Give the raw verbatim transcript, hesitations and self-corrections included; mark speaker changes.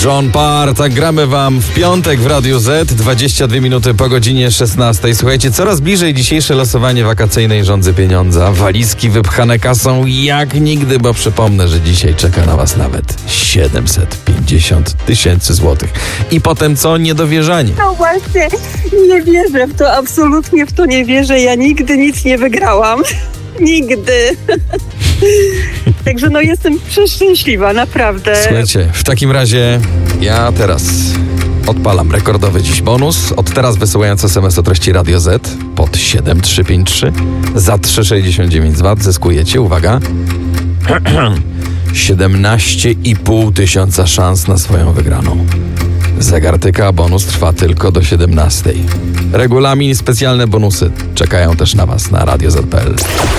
Speaker 1: John Parr, tak gramy wam w piątek w Radiu Z, dwadzieścia dwie minuty po godzinie szesnastej. Słuchajcie, coraz bliżej dzisiejsze losowanie wakacyjnej rządzy pieniądza. Walizki wypchane kasą jak nigdy, bo przypomnę, że dzisiaj czeka na was nawet siedemset pięćdziesiąt tysięcy złotych. I potem co? Niedowierzanie.
Speaker 2: No właśnie, nie wierzę w to, absolutnie w to nie wierzę. Ja nigdy nic nie wygrałam. Nigdy. Także no jestem przeszczęśliwa, naprawdę.
Speaker 1: Słuchajcie, w takim razie ja teraz odpalam rekordowy dziś bonus. Od teraz wysyłając es em es o treści Radio Z pod siedem trzy pięć trzy za trzy sześćdziesiąt dziewięć złotych zyskujecie, uwaga, siedemnaście i pół tysiąca szans na swoją wygraną. Zegar tyka, a bonus trwa tylko do siedemnastej. Regulamin i specjalne bonusy czekają też na was na radio zet kropka pe el.